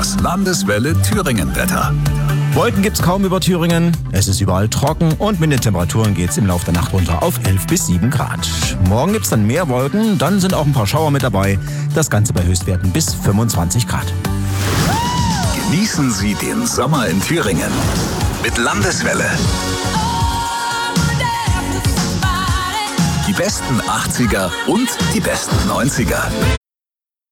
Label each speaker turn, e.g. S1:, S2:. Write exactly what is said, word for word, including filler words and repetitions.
S1: Das Landeswelle Thüringen-Wetter.
S2: Wolken gibt's kaum über Thüringen, es ist überall trocken und mit den Temperaturen geht's im Laufe der Nacht runter auf elf bis sieben Grad. Morgen gibt's dann mehr Wolken, dann sind auch ein paar Schauer mit dabei. Das Ganze bei Höchstwerten bis fünfundzwanzig Grad.
S1: Genießen Sie den Sommer in Thüringen mit Landeswelle. Die besten achtziger und die besten neunziger.